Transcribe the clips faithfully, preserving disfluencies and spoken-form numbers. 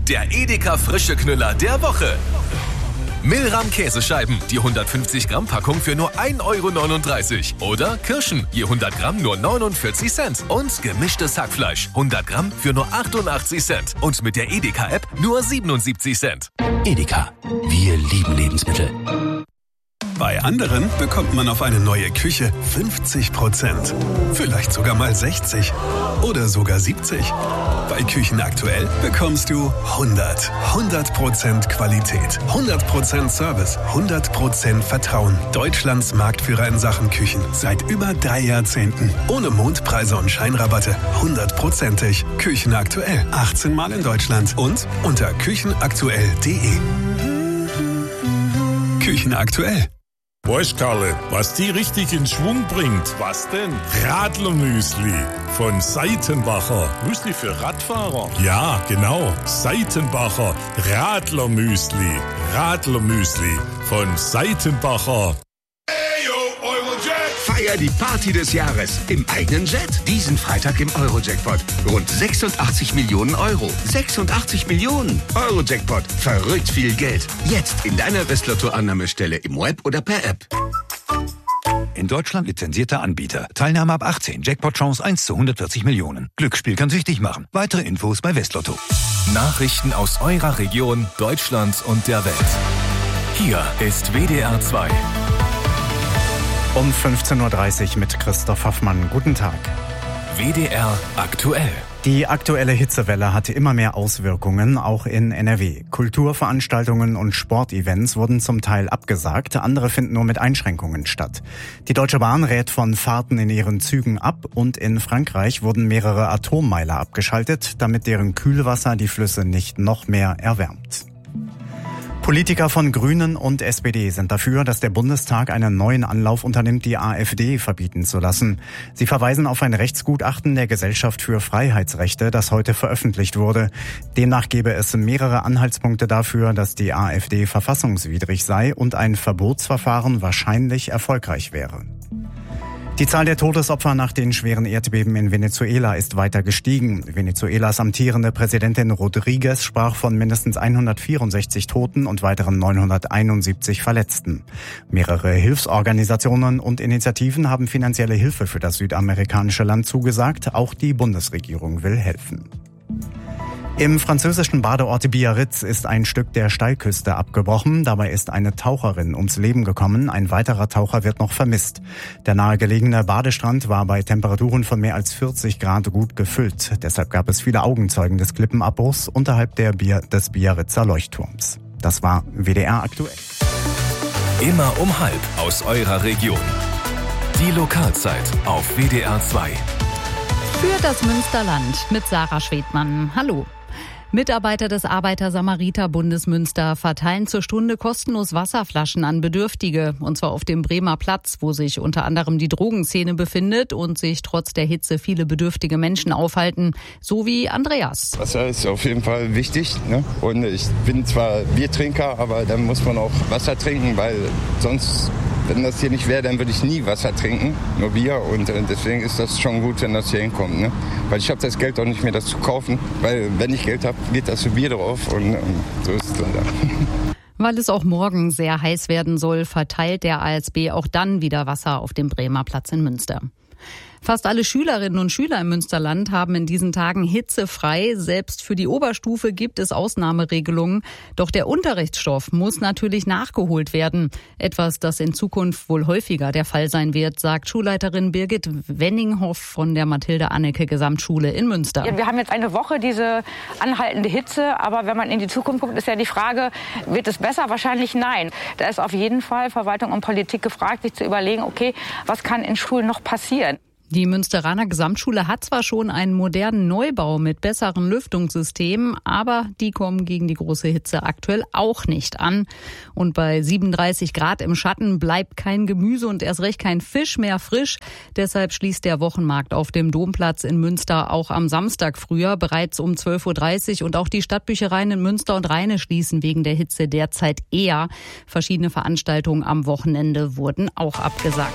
der Edeka frische Knüller der Woche. Milram Käsescheiben, die hundertfünfzig Gramm Packung für nur ein Euro neununddreißig. Oder Kirschen, je hundert Gramm nur neunundvierzig Cent. Und gemischtes Hackfleisch, hundert Gramm für nur achtundachtzig Cent. Und mit der Edeka-App nur siebenundsiebzig Cent. Edeka, wir lieben Lebensmittel. Bei anderen bekommt man auf eine neue Küche fünfzig Prozent. Vielleicht sogar mal sechzig oder sogar siebzig. Bei Küchen aktuell bekommst du hundert. hundert Prozent Qualität, hundert Prozent Service, hundert Prozent Vertrauen. Deutschlands Marktführer in Sachen Küchen seit über drei Jahrzehnten. Ohne Mondpreise und Scheinrabatte. hundertprozentig. Küchen aktuell. achtzehn Mal in Deutschland und unter küchenaktuell punkt de. Küchen aktuell. Weißt, Karle, was die richtig in Schwung bringt? Was denn? Radlermüsli von Seitenbacher. Müsli für Radfahrer? Ja, genau. Seitenbacher Radlermüsli. Radlermüsli von Seitenbacher. Feier die Party des Jahres im eigenen Jet. Diesen Freitag im Euro-Jackpot. Rund sechsundachtzig Millionen Euro. sechsundachtzig Millionen Euro-Jackpot. Verrückt viel Geld. Jetzt in deiner Westlotto-Annahmestelle im Web oder per App. In Deutschland lizenzierter Anbieter. Teilnahme ab achtzehn. Jackpot-Chance eins zu hundertvierzig Millionen. Glücksspiel kann süchtig machen. Weitere Infos bei Westlotto. Nachrichten aus eurer Region, Deutschland und der Welt. Hier ist W D R zwei. Um fünfzehn Uhr dreißig mit Christoph Hoffmann. Guten Tag. W D R aktuell. Die aktuelle Hitzewelle hatte immer mehr Auswirkungen, auch in N R W. Kulturveranstaltungen und Sportevents wurden zum Teil abgesagt, andere finden nur mit Einschränkungen statt. Die Deutsche Bahn rät von Fahrten in ihren Zügen ab und in Frankreich wurden mehrere Atommeiler abgeschaltet, damit deren Kühlwasser die Flüsse nicht noch mehr erwärmt. Politiker von Grünen und S P D sind dafür, dass der Bundestag einen neuen Anlauf unternimmt, die AfD verbieten zu lassen. Sie verweisen auf ein Rechtsgutachten der Gesellschaft für Freiheitsrechte, das heute veröffentlicht wurde. Demnach gäbe es mehrere Anhaltspunkte dafür, dass die AfD verfassungswidrig sei und ein Verbotsverfahren wahrscheinlich erfolgreich wäre. Die Zahl der Todesopfer nach den schweren Erdbeben in Venezuela ist weiter gestiegen. Venezuelas amtierende Präsidentin Rodriguez sprach von mindestens hundertvierundsechzig Toten und weiteren neunhunderteinundsiebzig Verletzten. Mehrere Hilfsorganisationen und Initiativen haben finanzielle Hilfe für das südamerikanische Land zugesagt. Auch die Bundesregierung will helfen. Im französischen Badeort Biarritz ist ein Stück der Steilküste abgebrochen. Dabei ist eine Taucherin ums Leben gekommen. Ein weiterer Taucher wird noch vermisst. Der nahegelegene Badestrand war bei Temperaturen von mehr als vierzig Grad gut gefüllt. Deshalb gab es viele Augenzeugen des Klippenabbruchs unterhalb der Biar- des Biarritzer Leuchtturms. Das war W D R aktuell. Immer um halb aus eurer Region. Die Lokalzeit auf W D R zwei. Für das Münsterland mit Sarah Schwedmann. Hallo. Mitarbeiter des Arbeiter-Samariter-Bundes Münster verteilen zur Stunde kostenlos Wasserflaschen an Bedürftige. Und zwar auf dem Bremer Platz, wo sich unter anderem die Drogenszene befindet und sich trotz der Hitze viele bedürftige Menschen aufhalten. So wie Andreas. Wasser ist auf jeden Fall wichtig, ne? Und ich bin zwar Biertrinker, aber dann muss man auch Wasser trinken, weil sonst... Wenn das hier nicht wäre, dann würde ich nie Wasser trinken, nur Bier. Und äh, deswegen ist das schon gut, wenn das hier hinkommt. Ne? Weil ich habe das Geld auch nicht mehr, das zu kaufen. Weil wenn ich Geld habe, geht das für Bier drauf. Und ähm, so ist es leider. Weil es auch morgen sehr heiß werden soll, verteilt der A S B auch dann wieder Wasser auf dem Bremer Platz in Münster. Fast alle Schülerinnen und Schüler im Münsterland haben in diesen Tagen hitzefrei. Selbst für die Oberstufe gibt es Ausnahmeregelungen. Doch der Unterrichtsstoff muss natürlich nachgeholt werden. Etwas, das in Zukunft wohl häufiger der Fall sein wird, sagt Schulleiterin Birgit Wenninghoff von der Mathilde-Anneke-Gesamtschule in Münster. Ja, wir haben jetzt eine Woche diese anhaltende Hitze. Aber wenn man in die Zukunft guckt, ist ja die Frage, wird es besser? Wahrscheinlich nein. Da ist auf jeden Fall Verwaltung und Politik gefragt, sich zu überlegen, okay, was kann in Schulen noch passieren? Die Münsteraner Gesamtschule hat zwar schon einen modernen Neubau mit besseren Lüftungssystemen, aber die kommen gegen die große Hitze aktuell auch nicht an. Und bei siebenunddreißig Grad im Schatten bleibt kein Gemüse und erst recht kein Fisch mehr frisch. Deshalb schließt der Wochenmarkt auf dem Domplatz in Münster auch am Samstag früher, bereits um zwölf Uhr dreißig. Und auch die Stadtbüchereien in Münster und Rheine schließen wegen der Hitze derzeit eher. Verschiedene Veranstaltungen am Wochenende wurden auch abgesagt.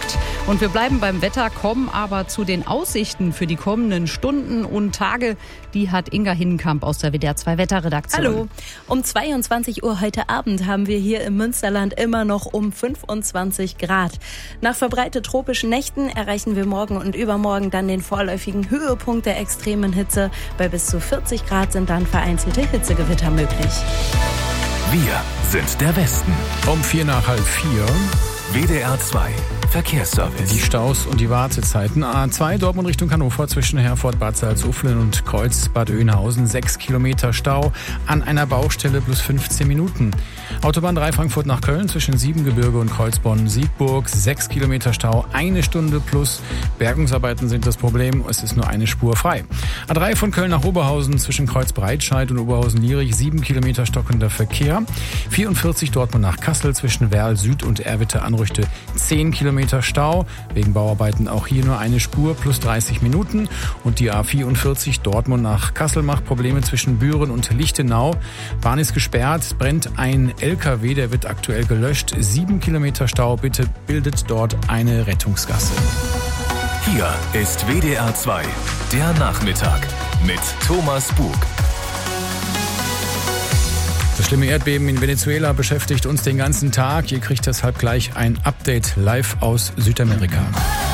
Und wir bleiben beim Wetter, kommen aber zu den Aussichten für die kommenden Stunden und Tage. Die hat Inga Hinnenkamp aus der W D R zwei Wetterredaktion. Hallo. Um zweiundzwanzig Uhr heute Abend haben wir hier im Münsterland immer noch um fünfundzwanzig Grad. Nach verbreitet tropischen Nächten erreichen wir morgen und übermorgen dann den vorläufigen Höhepunkt der extremen Hitze. Bei bis zu vierzig Grad sind dann vereinzelte Hitzegewitter möglich. Wir sind der Westen. Um vier nach halb vier. W D R zwei Verkehrsservice. Die Staus und die Wartezeiten. A zwei Dortmund Richtung Hannover zwischen Herford, Bad Salzuflen und Kreuz Bad Oeynhausen. Sechs Kilometer Stau an einer Baustelle plus fünfzehn Minuten. Autobahn drei Frankfurt nach Köln zwischen Siebengebirge und Kreuzbonn-Siegburg. Sechs Kilometer Stau, eine Stunde plus. Bergungsarbeiten sind das Problem. Es ist nur eine Spur frei. A drei von Köln nach Oberhausen zwischen Kreuz Breitscheid und Oberhausen-Lierich. Sieben Kilometer stockender Verkehr. vierundvierzig Dortmund nach Kassel zwischen Werl Süd und Erwitte Anrüchte. Zehn Kilometer Stau. Wegen Bauarbeiten auch hier nur eine Spur plus dreißig Minuten. Und die A vierundvierzig Dortmund nach Kassel macht Probleme zwischen Büren und Lichtenau. Bahn ist gesperrt, brennt ein L K W, der wird aktuell gelöscht. Sieben Kilometer Stau, bitte bildet dort eine Rettungsgasse. Hier ist W D R zwei, der Nachmittag mit Thomas Bug. Das schlimme Erdbeben in Venezuela beschäftigt uns den ganzen Tag. Ihr kriegt deshalb gleich ein Update live aus Südamerika.